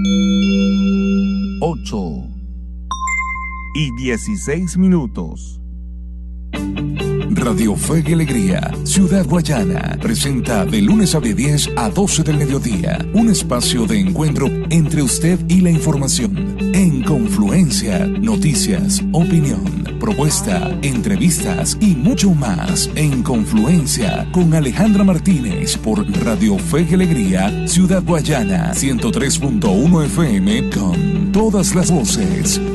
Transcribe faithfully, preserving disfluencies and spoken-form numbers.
ocho y dieciséis minutos. Radio Fe y Alegría, Ciudad Guayana, presenta de lunes a de diez a doce del mediodía, un espacio de encuentro entre usted y la información. En Confluencia, noticias, opinión, propuesta, entrevistas y mucho más. En Confluencia, con Alejandra Martínez, por Radio Fe y Alegría, Ciudad Guayana, ciento tres punto uno F M, con todas las voces.